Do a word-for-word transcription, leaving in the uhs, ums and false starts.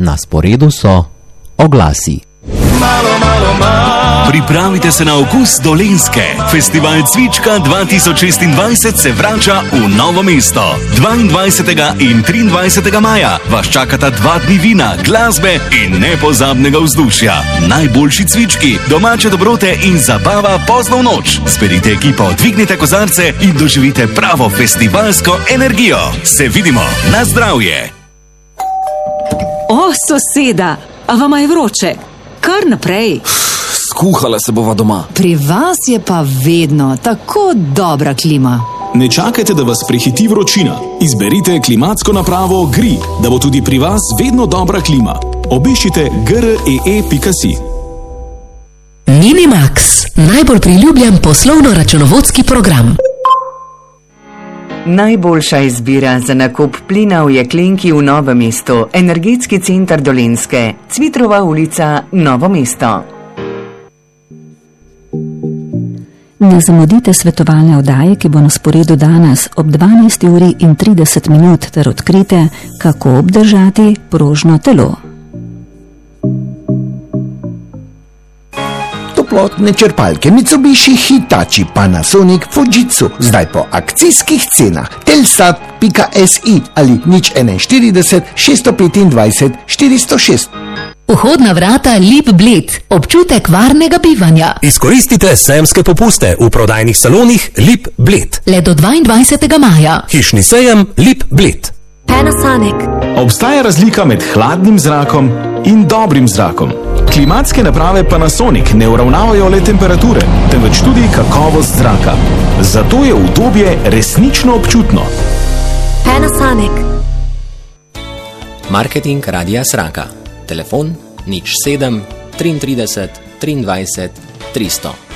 Na sporedu so oglasi. Malo, malo, malo. Pripravite se na okus Dolenjske. Festival Cvička dva tisoč šestindvajset se vrača v Novo mesto. dvaindvajsetega in triindvajsetega maja vas čakata dva dni vina, glasbe in nepozabnega vzdušja. Najboljši cvički, domače dobrote in zabava pozno v noč. Zberite ekipo, dvignite kozarce in doživite pravo festivalsko energijo. Se vidimo, na zdravje! O, soseda, a vama je vroče? Kar naprej. Skuhala se bova doma. Pri vas je pa vedno tako dobra klima. Ne čakajte, da vas prehiti vročina. Izberite klimatsko napravo G R I, da bo tudi pri vas vedno dobra klima. Obiščite g r e e pika si. Minimax, najbolj priljubljen poslovno-računovodski program. Najboljša izbira za nakup plina v jeklenki v Novem mestu. Energetski center Dolenjske. Cvitrova ulica, Novo mesto. Ne zamudite svetovalne oddaje, ki bo na sporedu danes ob dvanajsti uri in trideset minut, ter odkrite, kako obdržati prožno telo. Toplotne črpalke Mitsubishi, Hitachi, Panasonic, Fujitsu, zdaj po akcijskih cenah. Telsat pika si ali nič enainštirideset šeststo petindvajset štiristo šest. Vhodna vrata Lip Bled, občutek varnega bivanja. Izkoristite sejemske popuste v prodajnih salonih Lip Bled. Le do dvaindvajsetega maja. Hišni sejem Lip Bled. Panasonic. Obstaja razlika med hladnim zrakom in dobrim zrakom. Klimatske naprave Panasonic ne uravnavajo le temperature, temveč tudi kakovost zraka. Zato je udobje resnično občutno. Panasonic. Marketing Radia Sraka. Telefon nič sedem triintrideset triindvajset tristo.